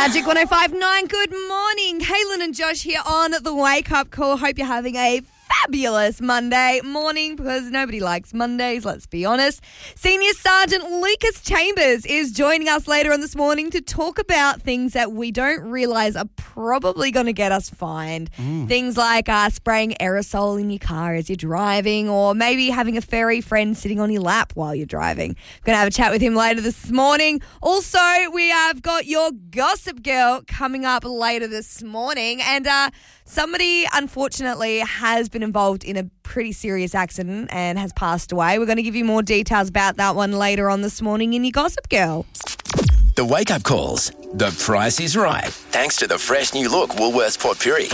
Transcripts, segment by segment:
Magic 105.9, good morning. Kaylin and Josh here on the Wake Up Call. Hope you're having a fabulous Monday morning because nobody likes Mondays, let's be honest. Senior Sergeant Lucas Chambers is joining us later on this morning to talk about things that we don't realise are probably going to get us fined. Things like spraying aerosol in your car as you're driving, or maybe having a furry friend sitting on your lap while you're driving. We're going to have a chat with him later this morning. Also, we have got your Gossip Girl coming up later this morning, and somebody, unfortunately, has been involved in a pretty serious accident and has passed away. We're going to give you more details about that one later on this morning in your Gossip Girl. The Wake Up Calls. The Price is Right. Thanks to the fresh new look Woolworths Port Pirie.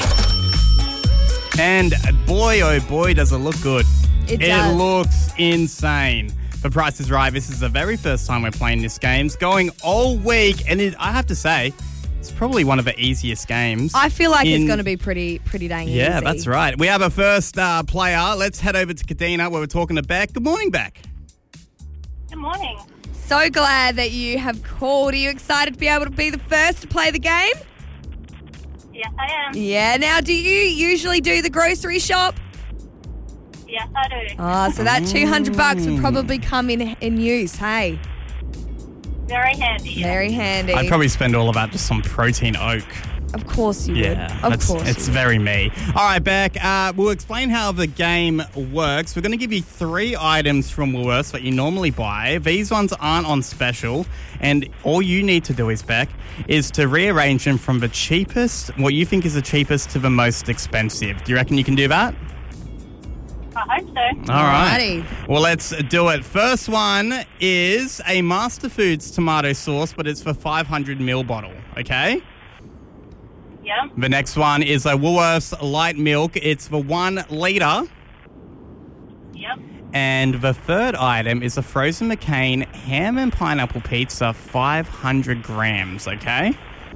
And boy, oh boy, does it look good. It does. It looks insane. The Price is Right. This is the very first time we're playing this game. It's going all week, and I have to say, it's probably one of the easiest games. I feel like it's going to be pretty dang easy. Yeah, that's right. We have a first player. Let's head over to Kadena where we're talking to Beck. Good morning, Beck. Good morning. So glad that you have called. Are you excited to be able to be the first to play the game? Yes, I am. Yeah. Now, do you usually do the grocery shop? Yes, I do. Oh, so that $200 would probably come in use, hey? Very handy. Very handy. I'd probably spend all of that just on protein oak. Of course you Yeah, would. Of course it's you would. very me. All right, Beck, we'll explain how the game works. We're going to give you 3 items from Woolworths that you normally buy. These ones aren't on special, and all you need to do is, Beck, is to rearrange them from the cheapest, what you think is the cheapest, to the most expensive. Do you reckon you can do that? I hope so. All right. Alrighty. Well, let's do it. First one is a Master Foods tomato sauce, but it's for 500ml bottle, okay? Yep. The next one is a Woolworths light milk. It's for 1 litre. Yep. And the third item is a frozen McCain ham and pineapple pizza, 500 grams, okay?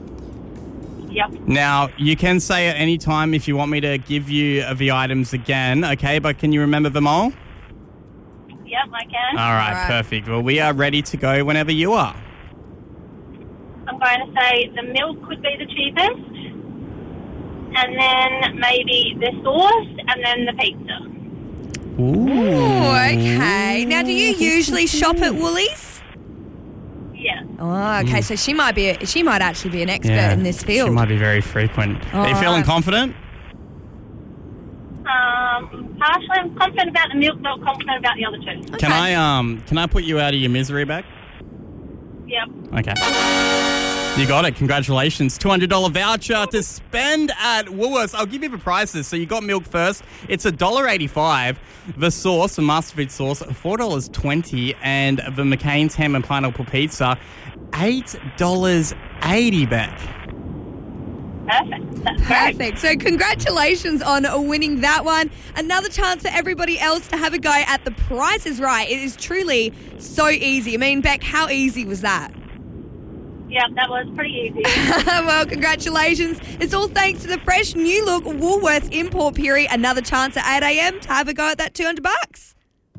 Yep. Now, you can say at any time if you want me to give you the items again, okay? But can you remember them all? Yep, I can. All right, Alright. perfect. Well, we are ready to go whenever you are. I'm going to say the milk would be the cheapest, and then maybe the sauce, and then the pizza. Ooh, okay. Now, do you usually shop at Woolies? Yeah. Oh, okay. So she might actually be an expert in this field. She might be very frequent. Are you feeling Alright. confident? Partially, I'm confident about the milk, not confident about the other two. Can I put you out of your misery, Beck? Yep. Okay. You got it. Congratulations. $200 voucher to spend at Woolworths. I'll give you the prices. So you got milk first. It's $1.85. The sauce, the Master Food sauce, $4.20. And the McCain's ham and pineapple pizza, $8.80, Beck. Perfect. That's great. Perfect. So congratulations on winning that one. Another chance for everybody else to have a go at The Price is Right. It is truly so easy. I mean, Beck, how easy was that? Yep, that was pretty easy. Well, congratulations. It's all thanks to the fresh new look Woolworths in Port Pirie. Another chance at 8 a.m. to have a go at that $200.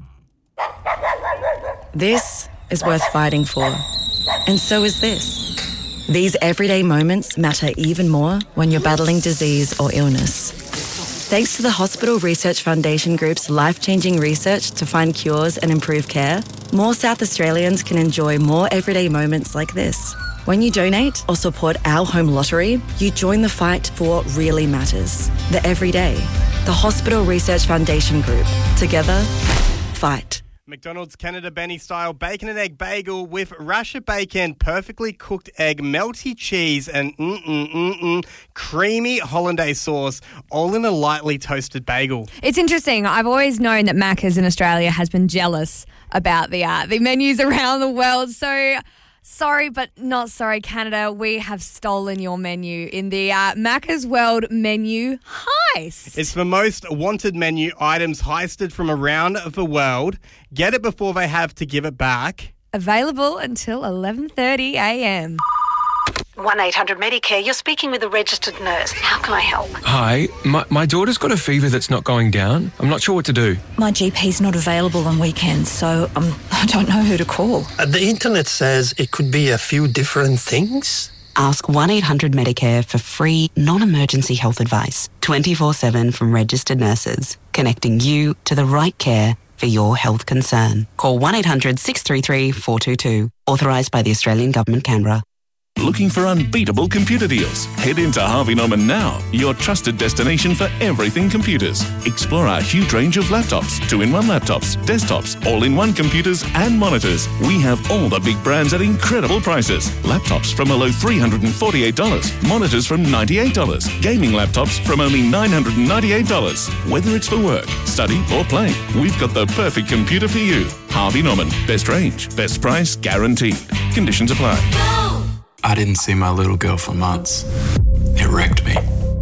This is worth fighting for. And so is this. These everyday moments matter even more when you're battling disease or illness. Thanks to the Hospital Research Foundation Group's life-changing research to find cures and improve care, more South Australians can enjoy more everyday moments like this. When you donate or support our home lottery, you join the fight for what really matters. The everyday. The Hospital Research Foundation Group. Together, fight. McDonald's Canada Benny style bacon and egg bagel with rasher bacon, perfectly cooked egg, melty cheese, and creamy hollandaise sauce, all in a lightly toasted bagel. It's interesting. I've always known that Macca's in Australia has been jealous about the menus around the world. So sorry, but not sorry, Canada. We have stolen your menu in the Macca's World Menu Heist. It's the most wanted menu items heisted from around the world. Get it before they have to give it back. Available until 11:30 a.m. 1-800-Medicare, you're speaking with a registered nurse. How can I help? Hi, my daughter's got a fever that's not going down. I'm not sure what to do. My GP's not available on weekends, so I don't know who to call. The internet says it could be a few different things. Ask 1-800-MEDICARE for free, non-emergency health advice, 24/7 from registered nurses, connecting you to the right care for your health concern. Call 1-800-633-422. Authorised by the Australian Government, Canberra. Looking for unbeatable computer deals? Head into Harvey Norman now, your trusted destination for everything computers. Explore our huge range of laptops, 2-in-1 laptops, desktops, all-in-one computers and monitors. We have all the big brands at incredible prices. Laptops from a low $348, monitors from $98, gaming laptops from only $998. Whether it's for work, study or play, we've got the perfect computer for you. Harvey Norman, best range, best price guaranteed. Conditions apply. I didn't see my little girl for months. It wrecked me.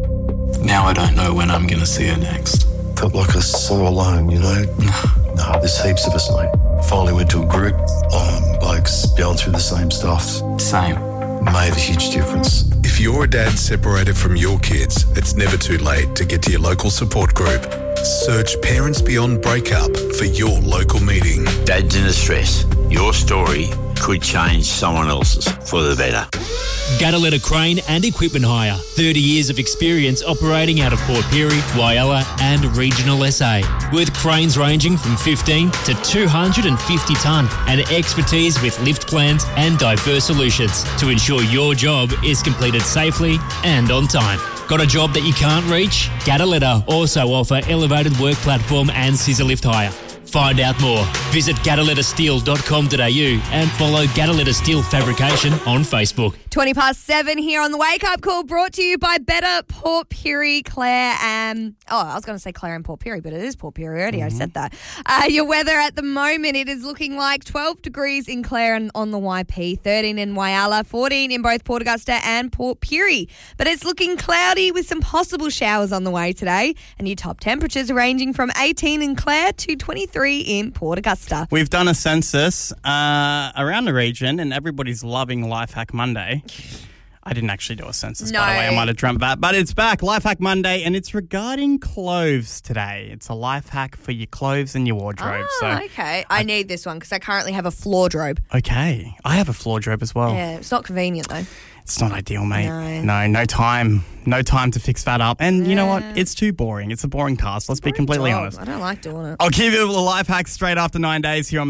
Now I don't know when I'm going to see her next. Felt like I was so alone, you know? No, there's heaps of us, mate. Finally went to a group, blokes going through the same stuff. Same. Made a huge difference. If you're a dad separated from your kids, it's never too late to get to your local support group. Search Parents Beyond Breakup for your local meeting. Dads in distress. Your story could change someone else's for the better. Gataletta Crane and Equipment Hire. 30 years of experience operating out of Port Pirie, Whyalla and regional SA. With cranes ranging from 15 to 250 tonne and expertise with lift plans and diverse solutions to ensure your job is completed safely and on time. Got a job that you can't reach? Gataletta also offer elevated work platform and scissor lift hire. Find out more. Visit GatallettaSteel.com.au and follow Gataletta Steel Fabrication on Facebook. 7:20 here on the Wake Up Call, brought to you by Better Port Pirie, Claire. I was going to say Claire and Port Pirie, but it is Port Pirie already. I said that. Your weather at the moment, it is looking like 12 degrees in Clare and on the YP, 13 in Whyalla, 14 in both Port Augusta and Port Pirie. But it's looking cloudy with some possible showers on the way today. And your top temperatures ranging from 18 in Clare to 23 in Port Augusta. We've done a census around the region and everybody's loving Lifehack Monday. I didn't actually do a census, by the way. I might have dreamt that. But it's back, Lifehack Monday, and it's regarding clothes today. It's a life hack for your clothes and your wardrobe. Okay. I need this one because I currently have a floordrobe. Okay. I have a floordrobe as well. Yeah, it's not convenient though. It's not ideal, mate. No time. No time to fix that up. And you know what? It's too boring. It's a boring task. Let's be completely honest. I don't like doing it. I'll give you a life hack straight after 9 days here on